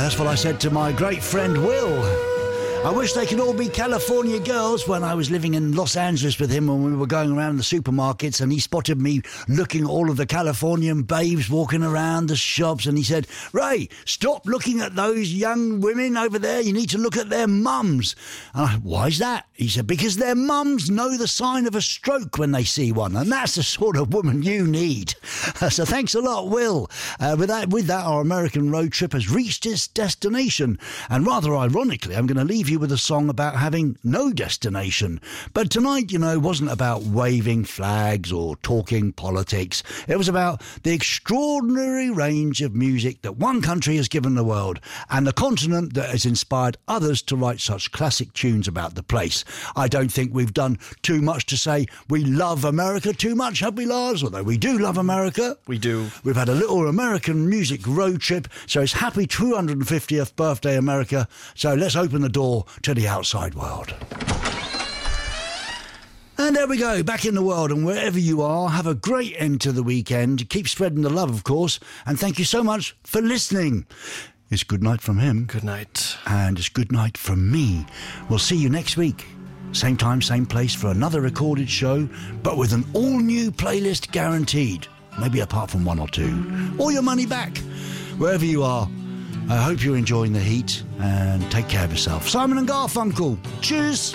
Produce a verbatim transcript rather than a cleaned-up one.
That's what I said to my great friend Will. I wish they could all be California girls. When I was living in Los Angeles with him, when we were going around the supermarkets, and he spotted me looking at all of the Californian babes walking around the shops, and he said, Ray, stop looking at those young women over there. You need to look at their mums. And I, why is that? He said, because their mums know the sign of a stroke when they see one, and that's the sort of woman you need. So thanks a lot, Will. Uh, with that, with that, our American road trip has reached its destination, and rather ironically, I'm going to leave you with a song about having no destination. But tonight, you know, wasn't about waving flags or talking politics. It was about the extraordinary range of music that one country has given the world, and the continent that has inspired others to write such classic tunes about the place. I don't think we've done too much to say we love America too much, have we, Lars? Although we do love America. We do. We've had a little American music road trip, so it's happy two hundred fiftieth birthday, America. So let's open the door to the outside world. And there we go, back in the world, and wherever you are, have a great end to the weekend. Keep spreading the love, of course, and thank you so much for listening. It's good night from him. Good night. And it's good night from me. We'll see you next week. Same time, same place for another recorded show, but with an all-new playlist guaranteed. Maybe apart from one or two. Or your money back. Wherever you are, I hope you're enjoying the heat, and take care of yourself. Simon and Garfunkel. Cheers.